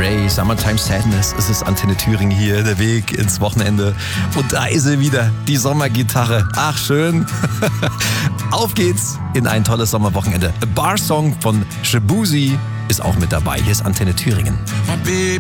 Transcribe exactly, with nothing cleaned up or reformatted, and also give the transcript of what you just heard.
Ray, Summertime Sadness. Es ist Antenne Thüringen hier, der Weg ins Wochenende. Und da ist sie wieder, die Sommergitarre. Ach, schön. Auf geht's in ein tolles Sommerwochenende. A Bar Song von Shabuzi ist auch mit dabei. Hier ist Antenne Thüringen. My baby